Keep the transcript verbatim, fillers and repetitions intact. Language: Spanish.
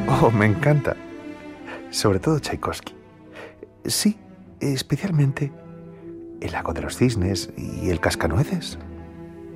Oh, me encanta. Sobre todo Tchaikovsky. Sí, especialmente El lago de los cisnes y El cascanueces.